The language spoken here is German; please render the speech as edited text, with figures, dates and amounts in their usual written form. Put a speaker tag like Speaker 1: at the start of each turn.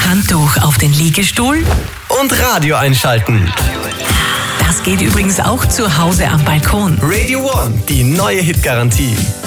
Speaker 1: Handtuch auf den Liegestuhl
Speaker 2: Und Radio einschalten.
Speaker 1: Das geht übrigens auch zu Hause am Balkon.
Speaker 2: Radio One, die neue Hitgarantie.